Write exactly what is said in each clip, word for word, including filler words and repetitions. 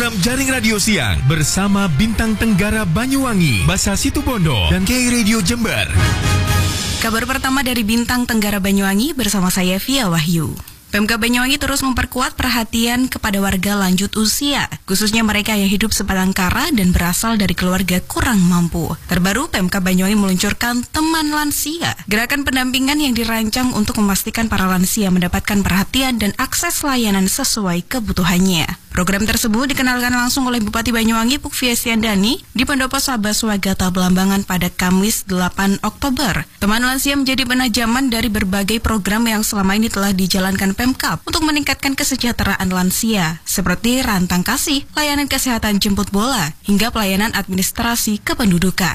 program Jaring Radio Siang bersama Bintang Tenggara Banyuwangi, Basa Situbondo, dan K Radio Jember. Kabar pertama dari Bintang Tenggara Banyuwangi bersama saya Via Wahyu. Pemkab Banyuwangi terus memperkuat perhatian kepada warga lanjut usia, khususnya mereka yang hidup sebatang kara dan berasal dari keluarga kurang mampu. Terbaru, Pemkab Banyuwangi meluncurkan Teman Lansia, gerakan pendampingan yang dirancang untuk memastikan para lansia mendapatkan perhatian dan akses layanan sesuai kebutuhannya. Program tersebut dikenalkan langsung oleh Bupati Banyuwangi Pukvi Estiandani di Pendopo Sabaswagata Belambangan pada Kamis delapan Oktober. Teman Lansia menjadi penajaman dari berbagai program yang selama ini telah dijalankan Pemkab untuk meningkatkan kesejahteraan lansia, seperti rantang kasih, layanan kesehatan jemput bola, hingga pelayanan administrasi kependudukan.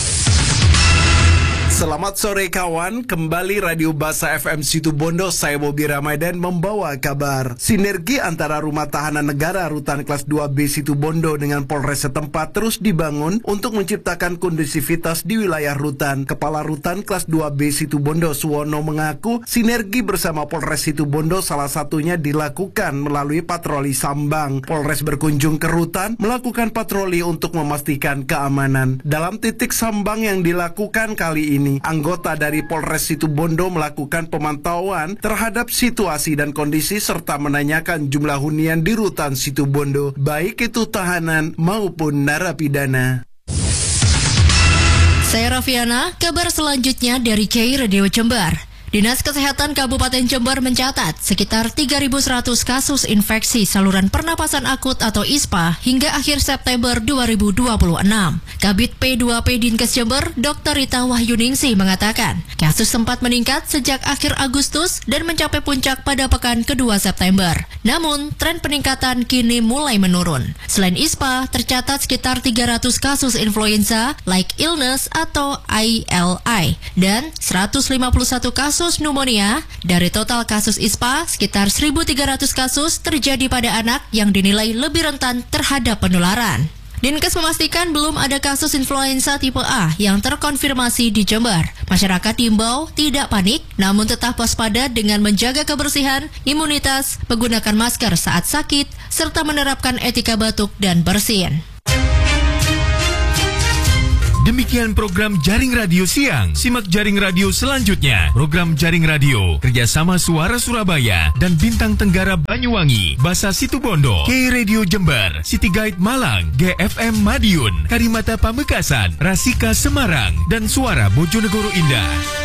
Selamat sore kawan, kembali Radio Basa F M Situbondo, saya Bobi Ramadan membawa kabar. Sinergi antara Rumah Tahanan Negara Rutan Kelas dua B Situbondo dengan Polres setempat terus dibangun untuk menciptakan kondusivitas di wilayah rutan. Kepala Rutan Kelas dua B Situbondo Suwono mengaku sinergi bersama Polres Situbondo salah satunya dilakukan melalui patroli sambang. Polres berkunjung ke rutan melakukan patroli untuk memastikan keamanan. Dalam titik sambang yang dilakukan kali ini, anggota dari Polres Situbondo melakukan pemantauan terhadap situasi dan kondisi serta menanyakan jumlah hunian di rutan Situbondo, baik itu tahanan maupun narapidana. Saya Rafiana, kabar selanjutnya dari K Radio Jember. Dinas Kesehatan Kabupaten Jember mencatat sekitar tiga ribu seratus kasus infeksi saluran pernapasan akut atau I S P A hingga akhir September dua ribu dua puluh enam. Kabid P dua P Dinkes Jember, Dokter Rita Wahyuningsih mengatakan, kasus sempat meningkat sejak akhir Agustus dan mencapai puncak pada pekan kedua September. Namun, tren peningkatan kini mulai menurun. Selain I S P A, tercatat sekitar tiga ratus kasus influenza, like illness atau I L I, dan seratus lima puluh satu kasus pneumonia. Dari total kasus I S P A, sekitar seribu tiga ratus kasus terjadi pada anak yang dinilai lebih rentan terhadap penularan. Dinkes memastikan belum ada kasus influenza tipe A yang terkonfirmasi di Jember. Masyarakat diimbau tidak panik, namun tetap waspada dengan menjaga kebersihan, imunitas, menggunakan masker saat sakit, serta menerapkan etika batuk dan bersin. Demikian program Jaring Radio Siang. Simak Jaring Radio selanjutnya. Program Jaring Radio kerjasama Suara Surabaya dan Bintang Tenggara Banyuwangi, Basa Situbondo, K Radio Jember, City Guide Malang, G F M Madiun, Karimata Pamekasan, Rasika Semarang, dan Suara Bojonegoro Indah.